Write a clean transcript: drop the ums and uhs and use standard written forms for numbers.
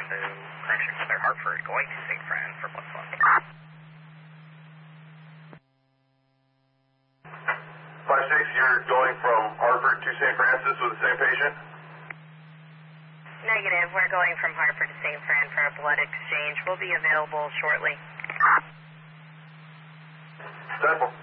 to correction for Hartford, going to St. Fran for blood flow. 5-6, you're going from Hartford to St. Francis with the same patient? Negative. We're going from Hartford to St. Fran for a blood exchange. We'll be available shortly. Simple.